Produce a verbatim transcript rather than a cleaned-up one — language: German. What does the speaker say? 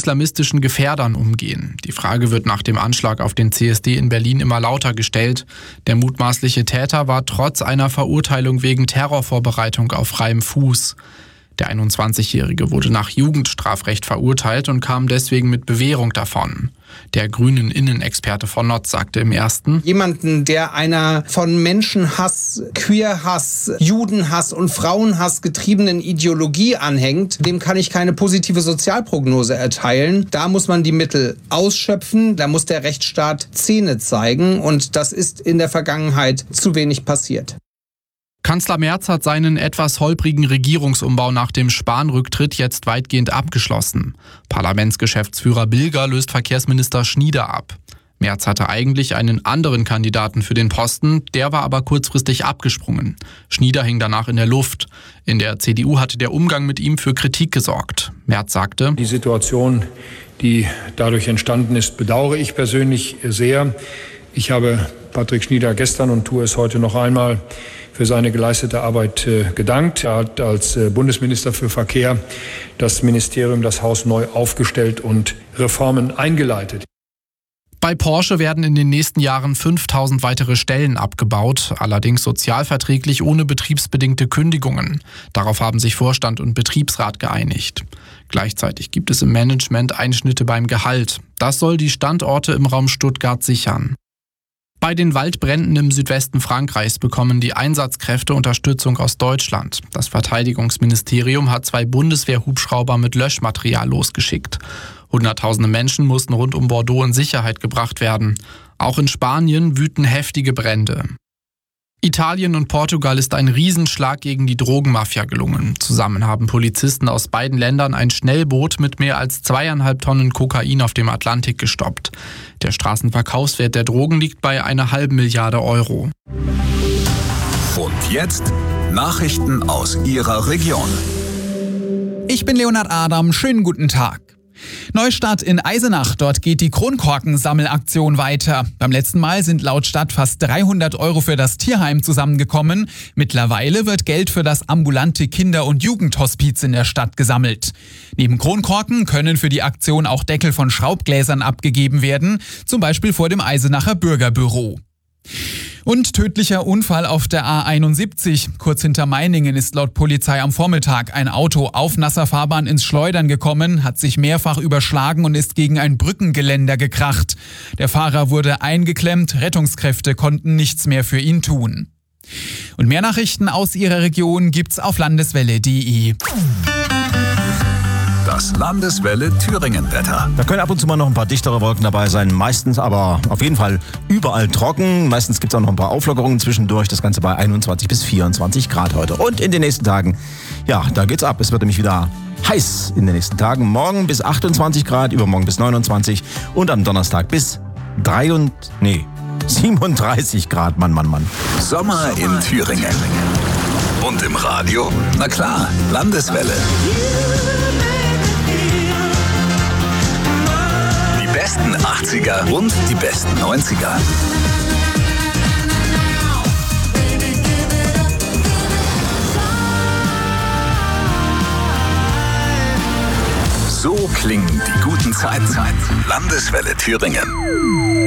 islamistischen Gefährdern umgehen. Die Frage wird nach dem Anschlag auf den C S D in Berlin immer lauter gestellt. Der mutmaßliche Täter war trotz einer Verurteilung wegen Terrorvorbereitung auf freiem Fuß. Der einundzwanzigjährige wurde nach Jugendstrafrecht verurteilt und kam deswegen mit Bewährung davon. Der grünen Innenexperte von Notz sagte im Ersten: Jemanden, der einer von Menschenhass, Queerhass, Judenhass und Frauenhass getriebenen Ideologie anhängt, dem kann ich keine positive Sozialprognose erteilen. Da muss man die Mittel ausschöpfen, da muss der Rechtsstaat Zähne zeigen und das ist in der Vergangenheit zu wenig passiert. Kanzler Merz hat seinen etwas holprigen Regierungsumbau nach dem Spahn-Rücktritt jetzt weitgehend abgeschlossen. Parlamentsgeschäftsführer Bilger löst Verkehrsminister Schnieder ab. Merz hatte eigentlich einen anderen Kandidaten für den Posten, der war aber kurzfristig abgesprungen. Schnieder hing danach in der Luft. In der C D U hatte der Umgang mit ihm für Kritik gesorgt. Merz sagte: Die Situation, die dadurch entstanden ist, bedauere ich persönlich sehr. Ich habe Patrick Schnieder gestern und tue es heute noch einmal für seine geleistete Arbeit äh, gedankt. Er hat als äh, Bundesminister für Verkehr das Ministerium, das Haus neu aufgestellt und Reformen eingeleitet. Bei Porsche werden in den nächsten Jahren fünftausend weitere Stellen abgebaut, allerdings sozialverträglich ohne betriebsbedingte Kündigungen. Darauf haben sich Vorstand und Betriebsrat geeinigt. Gleichzeitig gibt es im Management Einschnitte beim Gehalt. Das soll die Standorte im Raum Stuttgart sichern. Bei den Waldbränden im Südwesten Frankreichs bekommen die Einsatzkräfte Unterstützung aus Deutschland. Das Verteidigungsministerium hat zwei Bundeswehr-Hubschrauber mit Löschmaterial losgeschickt. Hunderttausende Menschen mussten rund um Bordeaux in Sicherheit gebracht werden. Auch in Spanien wüten heftige Brände. Italien und Portugal ist ein Riesenschlag gegen die Drogenmafia gelungen. Zusammen haben Polizisten aus beiden Ländern ein Schnellboot mit mehr als zweieinhalb Tonnen Kokain auf dem Atlantik gestoppt. Der Straßenverkaufswert der Drogen liegt bei einer halben Milliarde Euro. Und jetzt Nachrichten aus Ihrer Region. Ich bin Leonhard Adam, schönen guten Tag. Neustadt in Eisenach, dort geht die Kronkorken-Sammelaktion weiter. Beim letzten Mal sind laut Stadt fast dreihundert Euro für das Tierheim zusammengekommen. Mittlerweile wird Geld für das ambulante Kinder- und Jugendhospiz in der Stadt gesammelt. Neben Kronkorken können für die Aktion auch Deckel von Schraubgläsern abgegeben werden, zum Beispiel vor dem Eisenacher Bürgerbüro. Und tödlicher Unfall auf der A einundsiebzig. Kurz hinter Meiningen ist laut Polizei am Vormittag ein Auto auf nasser Fahrbahn ins Schleudern gekommen, hat sich mehrfach überschlagen und ist gegen ein Brückengeländer gekracht. Der Fahrer wurde eingeklemmt, Rettungskräfte konnten nichts mehr für ihn tun. Und mehr Nachrichten aus Ihrer Region gibt's auf landeswelle punkt de. Das Landeswelle Thüringen-Wetter. Da können ab und zu mal noch ein paar dichtere Wolken dabei sein, meistens aber auf jeden Fall überall trocken. Meistens gibt es auch noch ein paar Auflockerungen zwischendurch, das Ganze bei einundzwanzig bis vierundzwanzig Grad heute. Und in den nächsten Tagen, ja, da geht's ab. Es wird nämlich wieder heiß in den nächsten Tagen. Morgen bis achtundzwanzig Grad, übermorgen bis neunundzwanzig und am Donnerstag bis drei und, nee, siebenunddreißig Grad. Mann, Mann, Mann. Sommer in Thüringen. Und im Radio? Na klar, Landeswelle. Die besten achtziger und die besten neunziger. So klingen die guten Zeiten. Landeswelle Thüringen.